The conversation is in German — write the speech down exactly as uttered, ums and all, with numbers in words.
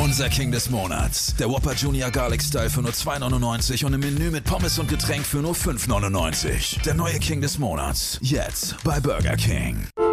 Unser King des Monats. Der Whopper Junior Garlic Style für nur zwei neunundneunzig und im Menü mit Pommes und Getränk für nur fünf neunundneunzig. Der neue King des Monats. Jetzt bei Burger King.